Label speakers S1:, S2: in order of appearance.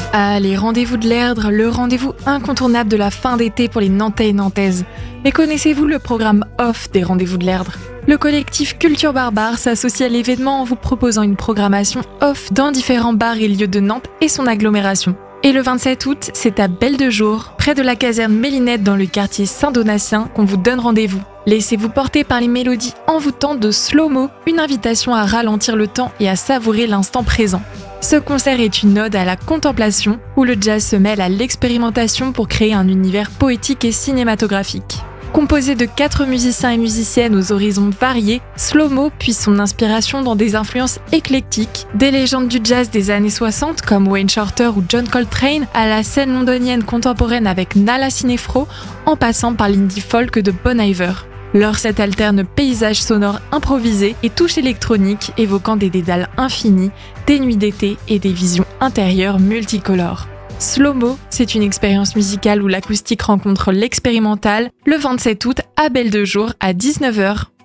S1: Allez, rendez-vous de l'Erdre, le rendez-vous incontournable de la fin d'été pour les Nantais et Nantaises. Mais connaissez-vous le programme off des rendez-vous de l'Erdre ? Le collectif Culture Barbare s'associe à l'événement en vous proposant une programmation off dans différents bars et lieux de Nantes et son agglomération. Et le 27 août, c'est à Belle de Jour, près de la caserne Mélinette dans le quartier Saint-Donatien, qu'on vous donne rendez-vous. Laissez-vous porter par les mélodies envoûtantes de Slow-Mo, une invitation à ralentir le temps et à savourer l'instant présent. Ce concert est une ode à la contemplation, où le jazz se mêle à l'expérimentation pour créer un univers poétique et cinématographique. Composé de 4 musiciens et musiciennes aux horizons variés, Slow-Mo puise son inspiration dans des influences éclectiques, des légendes du jazz des années 60 comme Wayne Shorter ou John Coltrane, à la scène londonienne contemporaine avec Nala Cinefro, en passant par l'indie folk de Bon Iver. Leur set alterne paysages sonores improvisés et touches électroniques évoquant des dédales infinis, des nuits d'été et des visions intérieures multicolores. Slow-Mo, c'est une expérience musicale où l'acoustique rencontre l'expérimental le 27 août à Belle de Jour à 19h.